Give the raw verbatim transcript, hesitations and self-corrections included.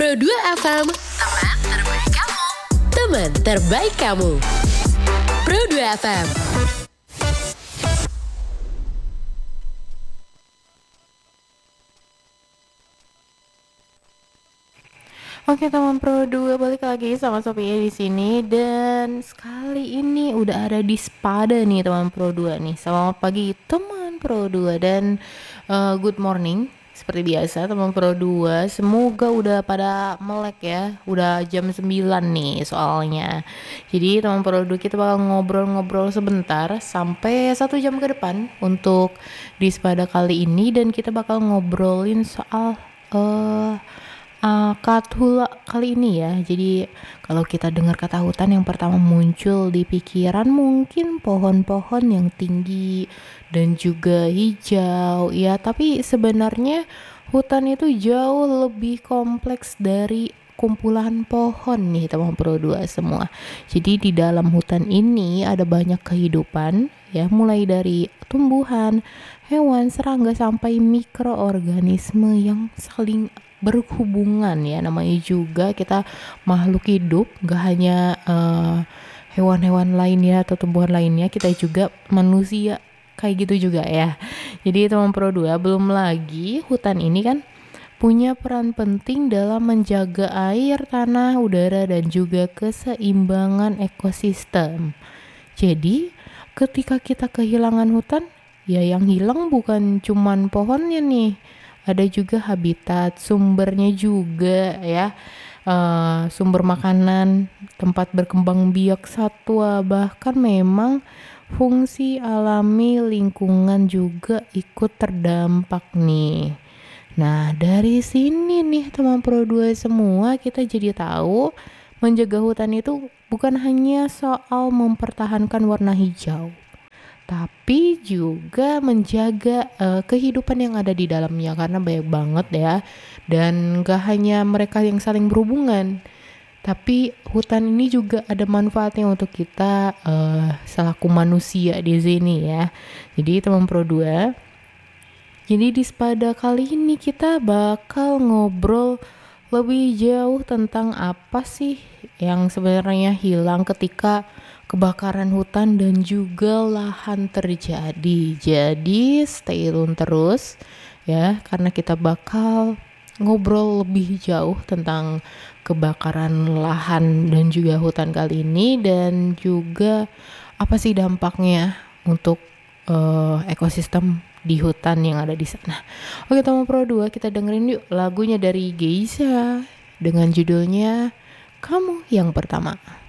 Pro dua F M, teman terbaik kamu. Teman terbaik kamu. Pro dua F M. Oke teman Pro dua, balik lagi sama Sophia di sini, dan sekali ini udah ada di Spada nih teman Pro dua nih. Selamat pagi teman Pro dua dan uh, good morning. Seperti biasa teman Pro dua, semoga udah pada melek ya. Udah jam sembilan nih soalnya. Jadi teman Pro dua, kita bakal ngobrol-ngobrol sebentar sampai satu jam ke depan untuk di Spada kali ini, dan kita bakal ngobrolin soal uh, Uh, Kathula kali ini ya. Jadi kalau kita dengar kata hutan, yang pertama muncul di pikiran mungkin pohon-pohon yang tinggi dan juga hijau ya. Tapi sebenarnya hutan itu jauh lebih kompleks dari kumpulan pohon nih teman Pro dua semua. Jadi di dalam hutan ini ada banyak kehidupan ya, mulai dari tumbuhan, hewan, serangga sampai mikroorganisme yang saling berhubungan ya. Namanya juga kita makhluk hidup, gak hanya uh, hewan-hewan lainnya atau tumbuhan lainnya, kita juga manusia kayak gitu juga ya. Jadi teman Pro dua, belum lagi hutan ini kan punya peran penting dalam menjaga air, tanah, udara, dan juga keseimbangan ekosistem. Jadi ketika kita kehilangan hutan, ya yang hilang bukan cuman pohonnya nih, ada juga habitat, sumbernya juga ya, uh, sumber makanan, tempat berkembang biak satwa, bahkan memang fungsi alami lingkungan juga ikut terdampak nih. Nah dari sini nih teman Pro dua semua, kita jadi tahu menjaga hutan itu bukan hanya soal mempertahankan warna hijau, tapi juga menjaga uh, kehidupan yang ada di dalamnya, karena banyak banget ya. Dan gak hanya mereka yang saling berhubungan, tapi hutan ini juga ada manfaatnya untuk kita uh, selaku manusia di sini ya. Jadi teman Pro dua, jadi di Spada kali ini kita bakal ngobrol lebih jauh tentang apa sih yang sebenarnya hilang ketika kebakaran hutan dan juga lahan terjadi. Jadi stay tune terus ya, karena kita bakal ngobrol lebih jauh tentang kebakaran lahan dan juga hutan kali ini, dan juga apa sih dampaknya untuk uh, ekosistem di hutan yang ada di sana. Oke teman Pro dua, kita dengerin yuk lagunya dari Geisha dengan judulnya Kamu Yang Pertama.